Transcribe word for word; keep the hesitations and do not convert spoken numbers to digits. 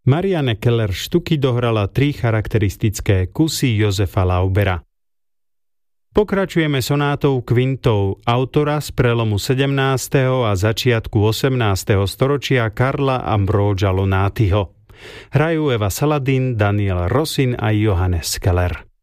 Marianne Keller-Stucki dohrala tri charakteristické kusy Josefa Laubera. Pokračujeme sonátou kvintou autora z prelomu sedemnásteho a začiatku osemnásteho storočia Karla Ambrogia Lonatiho. Hrajú Eva Saladin, Daniel Rosin a Johannes Keller.